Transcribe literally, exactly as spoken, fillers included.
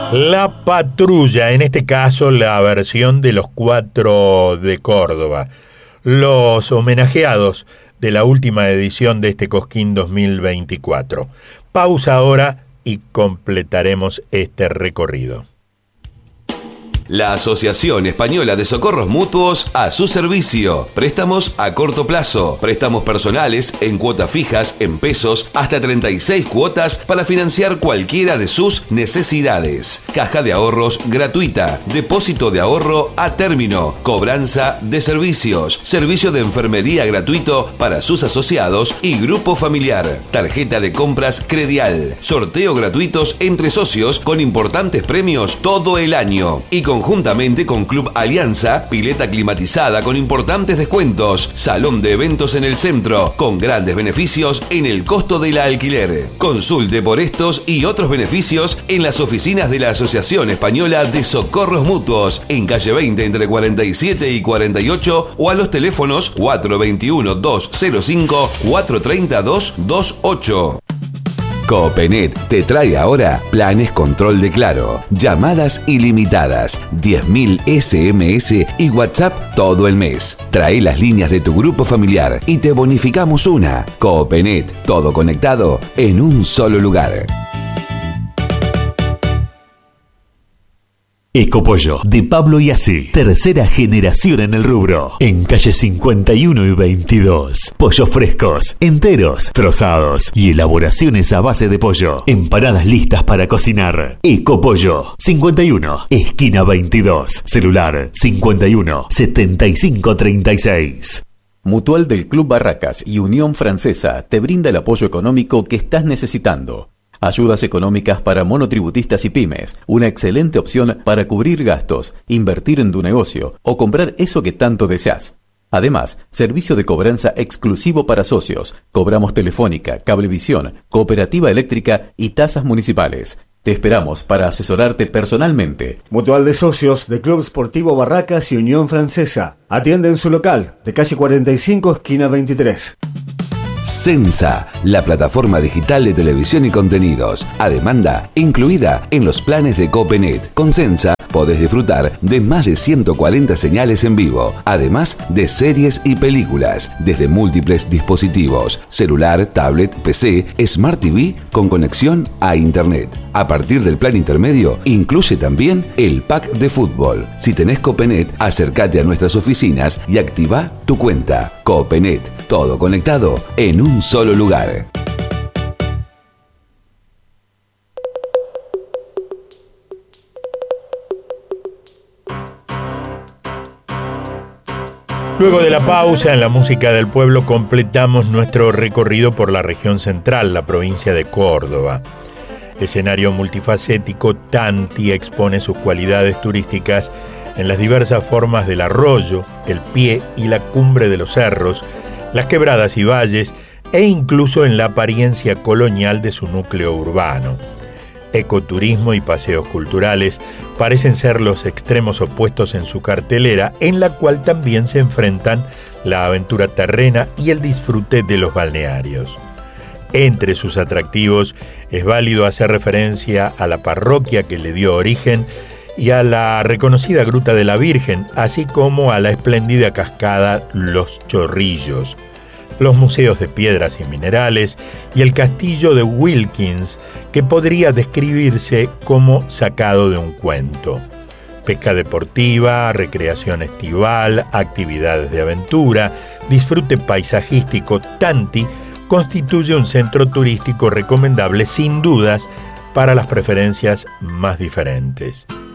La Patrulla, en este caso la versión de los Cuatro de Córdoba, los homenajeados de la última edición de este Cosquín dos mil veinticuatro. Pausa ahora y completaremos este recorrido. La Asociación Española de Socorros Mutuos a su servicio. Préstamos a corto plazo, préstamos personales en cuotas fijas, en pesos, hasta treinta y seis cuotas para financiar cualquiera de sus necesidades. Caja de ahorros gratuita, depósito de ahorro a término, cobranza de servicios, servicio de enfermería gratuito para sus asociados y grupo familiar, tarjeta de compras Credial, sorteo gratuitos entre socios con importantes premios todo el año y con conjuntamente con Club Alianza, pileta climatizada con importantes descuentos, salón de eventos en el centro, con grandes beneficios en el costo del alquiler. Consulte por estos y otros beneficios en las oficinas de la Asociación Española de Socorros Mutuos, en calle veinte entre cuarenta y siete y cuarenta y ocho o a los teléfonos cuatro veintiuno, doscientos cinco, cuatro treinta, doscientos veintiocho. Copenet te trae ahora planes control de Claro, llamadas ilimitadas, diez mil ese eme ese y WhatsApp todo el mes. Trae las líneas de tu grupo familiar y te bonificamos una. Copenet, todo conectado en un solo lugar. Ecopollo, de Pablo Iazzi, tercera generación en el rubro. En calle cincuenta y uno y veintidós. Pollos frescos, enteros, trozados y elaboraciones a base de pollo. Empanadas listas para cocinar. Ecopollo, cincuenta y uno, esquina veintidós. Celular cincuenta y uno, setenta y cinco treinta y seis. Mutual del Club Barracas y Unión Francesa te brinda el apoyo económico que estás necesitando. Ayudas económicas para monotributistas y pymes, una excelente opción para cubrir gastos, invertir en tu negocio o comprar eso que tanto deseas. Además, servicio de cobranza exclusivo para socios. Cobramos telefónica, cablevisión, cooperativa eléctrica y tasas municipales. Te esperamos para asesorarte personalmente. Mutual de Socios de Club Sportivo Barracas y Unión Francesa. Atiende en su local, de calle cuarenta y cinco, esquina veintitrés. Sensa, la plataforma digital de televisión y contenidos, a demanda incluida en los planes de Copenet. Con Sensa podés disfrutar de más de ciento cuarenta señales en vivo, además de series y películas, desde múltiples dispositivos, celular, tablet, P C, Smart T V con conexión a Internet. A partir del plan intermedio, incluye también el pack de fútbol. Si tenés Copenet, acércate a nuestras oficinas y activa tu cuenta. Copenet, todo conectado en un solo lugar. Luego de la pausa en la música del pueblo, completamos nuestro recorrido por la región central, la provincia de Córdoba. Escenario multifacético, Tanti expone sus cualidades turísticas en las diversas formas del arroyo, el pie y la cumbre de los cerros, las quebradas y valles, e incluso en la apariencia colonial de su núcleo urbano. Ecoturismo y paseos culturales parecen ser los extremos opuestos en su cartelera, en la cual también se enfrentan la aventura terrena y el disfrute de los balnearios. Entre sus atractivos es válido hacer referencia a la parroquia que le dio origen y a la reconocida Gruta de la Virgen, así como a la espléndida cascada Los Chorrillos, los museos de piedras y minerales y el castillo de Wilkins, que podría describirse como sacado de un cuento. Pesca deportiva, recreación estival, actividades de aventura, disfrute paisajístico, Tanti constituye un centro turístico recomendable sin dudas para las preferencias más diferentes.